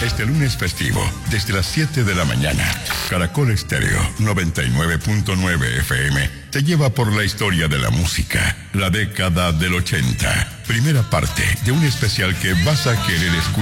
Este lunes festivo, desde las 7 de la mañana, Caracol Estéreo 99.9 FM te lleva por la historia de la música, la década del 80. Primera parte de un especial que vas a querer escuchar.